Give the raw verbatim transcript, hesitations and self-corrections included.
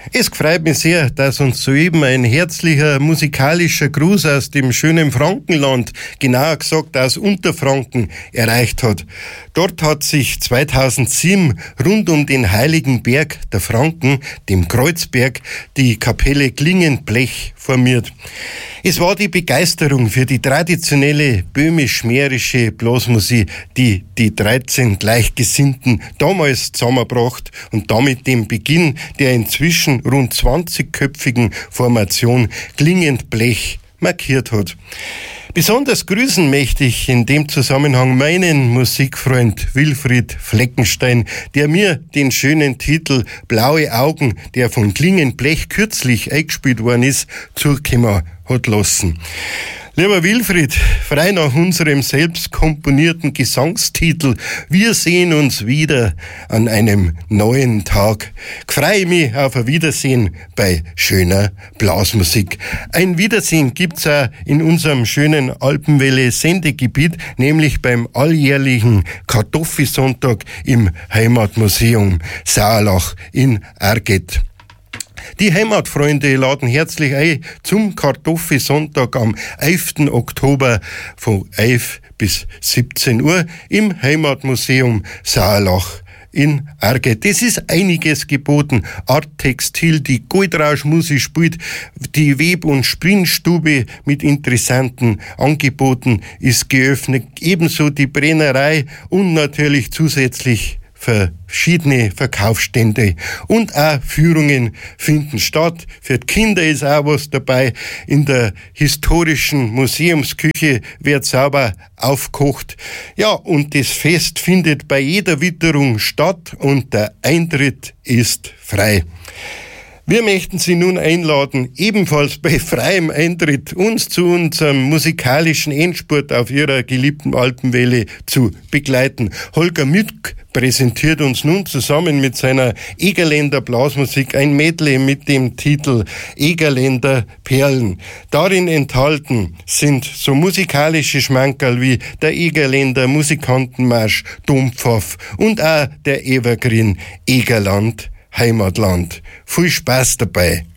Es freut mich sehr, dass uns soeben ein herzlicher musikalischer Gruß aus dem schönen Frankenland, genauer gesagt aus Unterfranken, erreicht hat. Dort hat sich zweitausendsieben rund um den heiligen Berg der Franken, dem Kreuzberg, die Kapelle Klingenblech formiert. Es war die Begeisterung für die traditionelle böhmisch-mährische Blasmusik, die die dreizehn Gleichgesinnten damals zusammengebracht und damit den Beginn der inzwischen rund zwanzigköpfigen Formation Klingenblech markiert hat. Besonders grüßen möchte ich in dem Zusammenhang meinen Musikfreund Wilfried Fleckenstein, der mir den schönen Titel Blaue Augen, der von Klingenblech kürzlich eingespielt worden ist, zukommen hat lassen. Lieber Wilfried, frei nach unserem selbst komponierten Gesangstitel, wir sehen uns wieder an einem neuen Tag. Freue mich auf ein Wiedersehen bei schöner Blasmusik. Ein Wiedersehen gibt's auch in unserem schönen Alpenwelle-Sendegebiet, nämlich beim alljährlichen Kartoffelsonntag im Heimatmuseum Saalach in Arget. Die Heimatfreunde laden herzlich ein zum Kartoffelsonntag am elften Oktober von elf bis siebzehn Uhr im Heimatmuseum Saalach in Arget. Es ist einiges geboten. Art Textil, die Goldrauschmusik spielt, die Web- und Spinnstube mit interessanten Angeboten ist geöffnet. Ebenso die Brennerei und natürlich zusätzlich verschiedene Verkaufsstände und auch Führungen finden statt. Für die Kinder ist auch was dabei. In der historischen Museumsküche wird sauber aufgekocht. Ja, und das Fest findet bei jeder Witterung statt und der Eintritt ist frei. Wir möchten Sie nun einladen, ebenfalls bei freiem Eintritt uns zu unserem musikalischen Endspurt auf Ihrer geliebten Alpenwelle zu begleiten. Holger Müttg präsentiert uns nun zusammen mit seiner Egerländer Blasmusik ein Medley mit dem Titel Egerländer Perlen. Darin enthalten sind so musikalische Schmankerl wie der Egerländer Musikantenmarsch Dompfaff und auch der Evergreen Egerland Heimatland. Viel Spaß dabei.